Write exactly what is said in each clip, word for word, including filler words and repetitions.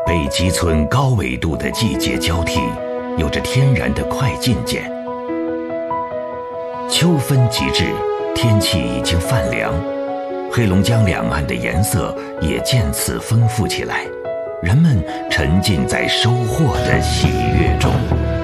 北极村高纬度的季节交替，有着天然的快进键。秋分即至，天气已经泛凉，黑龙江两岸的颜色也渐次丰富起来，人们沉浸在收获的喜悦中。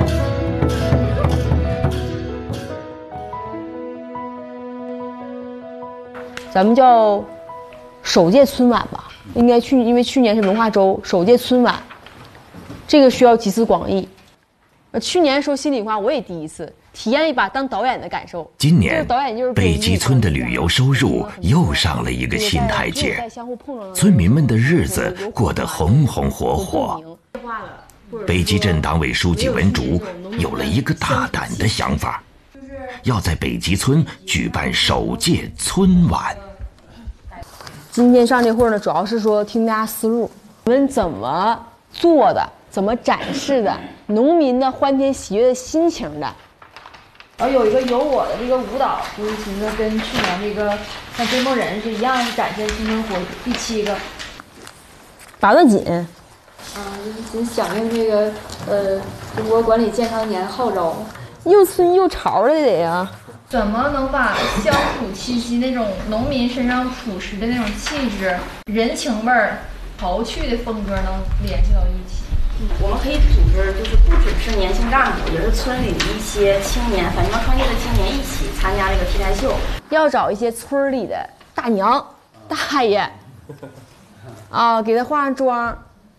咱们叫首届春晚吧，应该去，因为去年是文化周，首届春晚，这个需要集思广益。呃，去年的时候，心里话我也第一次体验一把当导演的感受。 今年，北极村的旅游收入又上了一个新台阶，村民们的日子过得红红火火。北极镇党委书记文竹有了一个大胆的想法，要在北极村举办首届春晚。 今天上这会儿呢，主要是说听大家思路，我们怎么做的，怎么展示的，农民的欢天喜悦的心情的。 然后有一个有我的这个舞蹈，就是寻思跟去年这个像追梦人是一样，展现新生活。第七个， 拔得紧。 啊，就是响应这个呃中国管理健康年号召， 又村又潮的得呀。 怎么能把乡土气息那种农民身上朴实的那种气质、人情味儿、豪趣的风格能联系到一起？ 嗯，我们可以组织，就是不只是年轻干部，也是村里的一些青年，返乡创业的青年一起参加这个 T台秀。 要找一些村里的大娘、大爷，啊，给他化上妆，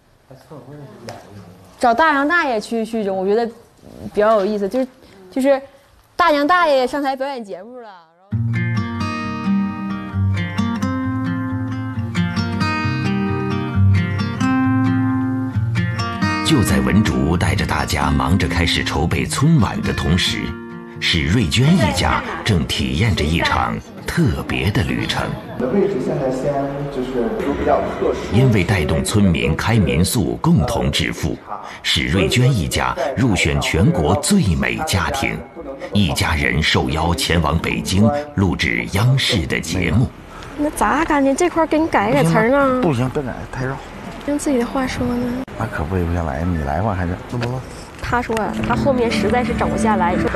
找大娘大爷去去，我觉得比较有意思，就是就是。大娘大爷上台表演节目了。 就在文竹带着大家忙着开始筹备春晚的同时，史瑞娟一家正体验着一场特别的旅程。 的位置现在先就是比较特殊， 因为带动村民开民宿共同致富，史瑞娟一家入选全国最美家庭。一家人受邀前往北京录制央视的节目。 那咋感觉这块给你改改词儿呢？ 不行，别改，太绕。 用自己的话说呢？ 那可不也不想来，你来吧还是不不不。 他说他后面实在是整不下来，说